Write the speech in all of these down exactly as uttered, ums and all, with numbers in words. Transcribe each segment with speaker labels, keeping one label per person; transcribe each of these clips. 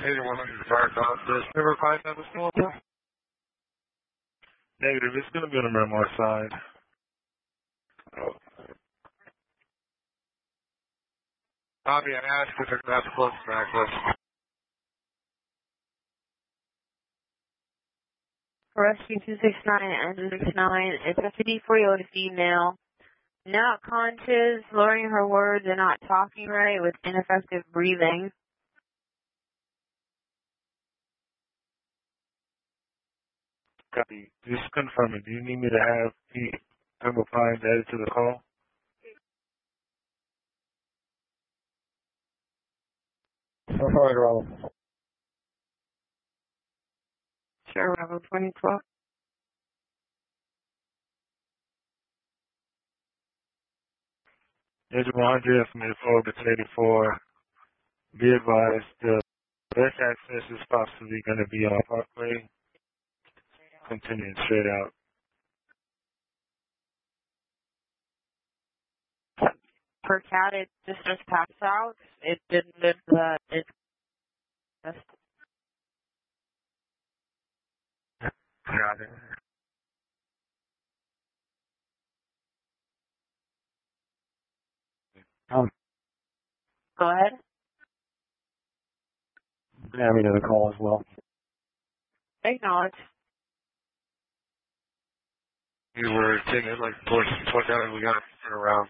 Speaker 1: eighty-one hundred fire call. Does River five have a small door? Negative. It's going to be on the Miramar side. Oh. Bobby, I asked if it's not close back.
Speaker 2: Rescue two six nine and two six nine. It's a fifty-four-year-old female. Not conscious, slurring her words and not talking right with ineffective breathing.
Speaker 1: Copy. Just confirming. Do you need me to have the Pembroke Pines added to the call? All right, Ronald.
Speaker 2: Sure, Bravo twenty twelve.
Speaker 1: Engine one hundred, estimated forward to eighty-four. Be advised, the best access is possibly going to be on Parkway. Continuing straight out.
Speaker 2: Per cat, it just just passed out. It didn't live the, it just.
Speaker 1: Got it. Um,
Speaker 2: Go ahead.
Speaker 1: yeah, we did a call as well.
Speaker 2: Acknowledge.
Speaker 1: We were taking it like towards towards that, and we got to turn around.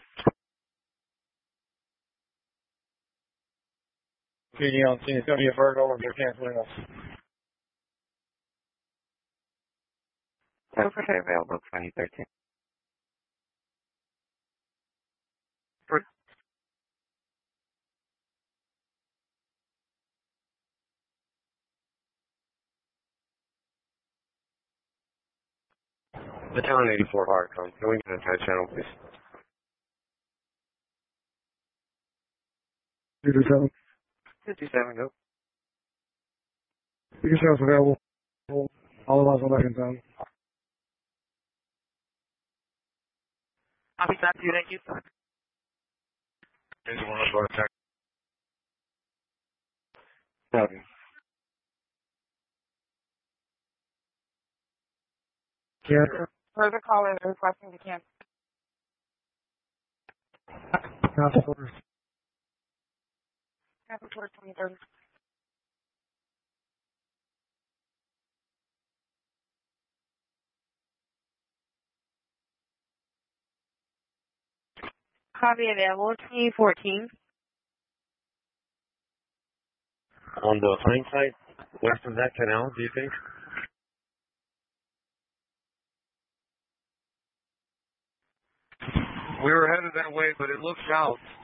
Speaker 1: P D on scene. It's going to be a Virgo, or they're canceling us.
Speaker 2: So for sure available twenty thirteen.
Speaker 1: The town eighty-four hard come. Can we get a tight channel, please? fifty-seven. fifty-seven, go. fifty-seven's available. All the lines on back in town.
Speaker 2: Copy that, thank you.
Speaker 1: Engine one hundred, attack. Copy. Yeah.
Speaker 2: Further caller requesting to cancel.
Speaker 1: Cancel orders.
Speaker 2: Cancel order twenty thirty. Copy available twenty fourteen.
Speaker 1: On the hindsight, west of that canal, do you think? We were headed that way, but it looks south.